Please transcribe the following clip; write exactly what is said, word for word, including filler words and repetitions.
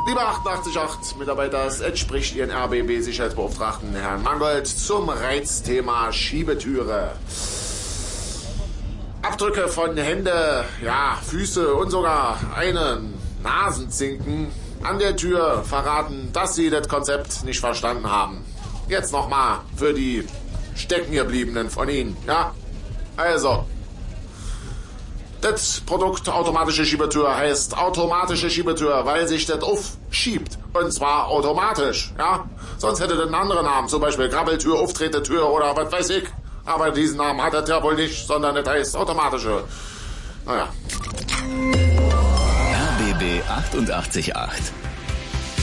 Lieber achtundachtzig Komma acht Mitarbeiter, es entspricht Ihren R B B-Sicherheitsbeauftragten Herrn Mangold zum Reizthema Schiebetüre. Abdrücke von Hände, ja, Füße und sogar einen Nasenzinken an der Tür verraten, dass Sie das Konzept nicht verstanden haben. Jetzt nochmal für die Steckengebliebenen von Ihnen, ja? Also, das Produkt automatische Schiebetür heißt automatische Schiebetür, weil sich das aufschiebt. Und zwar automatisch, ja? Sonst hätte das einen anderen Namen, zum Beispiel Krabbeltür, Auftretetür oder was weiß ich. Aber diesen Namen hat das ja wohl nicht, sondern das heißt automatische. Naja. R B B achtundachtzig Komma acht